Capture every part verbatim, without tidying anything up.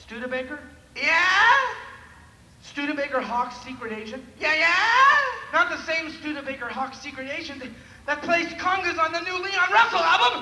Studebaker? Yeah? Studebaker Hawk's secret agent? Yeah, yeah? Not the same Studebaker Hawk's secret agent that plays congas on the new Leon Russell album?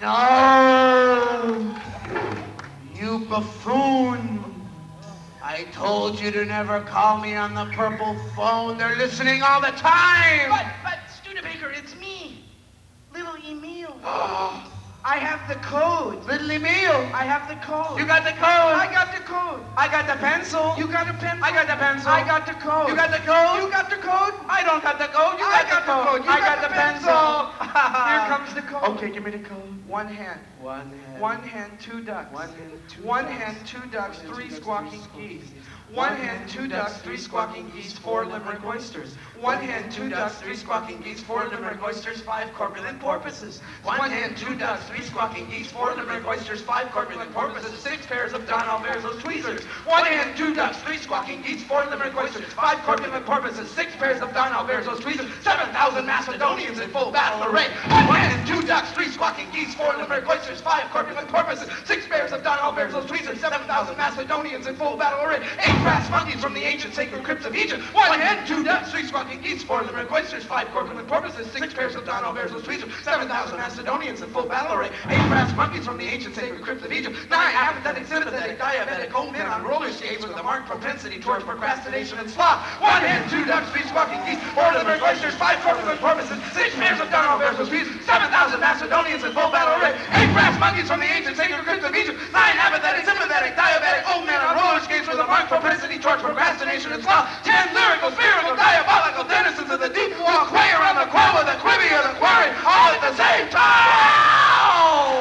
No! You buffoon! I told you to never call me on the purple phone. They're listening all the time! But, but, Studebaker, it's me. Little Emil. Oh, I have the code. little Emil! I have the code. You got the code! I got the code. I got the pencil! You got a pencil? I got the pencil! I got the code. You got the code? You got the code? I don't got the code! You I got, the code! You I got, the pencil! Here comes the code. Okay, give me the code. One hand. One hand. One hand, two ducks. One hand, two One ducks. hand, two ducks, One hand, three two ducks, squawking three geese. squawking One hand, two ducks, three squawking geese, four limerick oysters. One hand, two ducks, three squawking geese, four limerick oysters, five corpulent porpoises. One hand, two ducks, three squawking geese, four limerick oysters, five corpulent porpoises, six pairs of Don Alverso's tweezers. One hand, two ducks, three squawking geese, four limerick oysters, five corpulent porpoises, six pairs of Don Alverso's tweezers, seven thousand Macedonians in full battle array. One hand, two ducks, three squawking geese, four limerick oysters, five corpulent porpoises, six pairs of Don Alverso's tweezers, seven thousand Macedonians in full battle array. Eight brass monkeys from the ancient sacred crypts of Egypt. One hand, two ducks, three squawking geese, four limerick oysters, five corpulent porpoises, six pairs of Don Alverso's tweezers, seven thousand Macedonians in full battle array. Eight brass monkeys from the ancient sacred crypts of Egypt. Nine apathetic, sympathetic, diabetic, old men on roller skates with a marked propensity towards procrastination and sloth. One hand, two ducks, three squawking geese, four limerick oysters, five corpulent porpoises, six pairs of Don Alverso's tweezers, seven thousand Macedonians in full battle array. Eight brass monkeys from the ancient sacred crypts of Egypt. Nine apathetic, sympathetic, diabetic, old men on roller skates with a marked propensity towards procrastination and sloth. Ten lyrical, spherical, diabolical denizens of the deep who all quay around the quava, the quibby, or the quarry, all at the same time!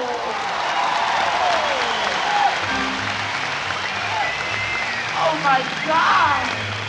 Oh my God!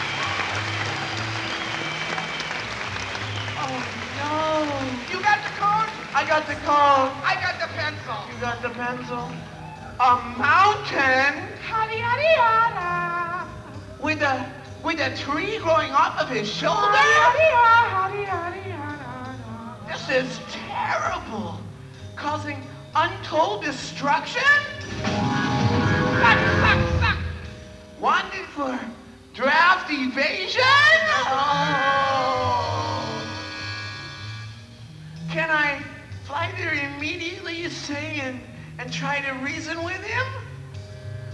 Oh no! You got the code? I got the code. I got the pencil. You got the pencil. A mountain Yada yada yada. with a with a tree growing off of his shoulder. Yada yada yada yada. This is terrible, causing untold destruction. Suck, suck, suck. Wanted for draft evasion. Oh. Can I fly there immediately, say, and and try to reason with him?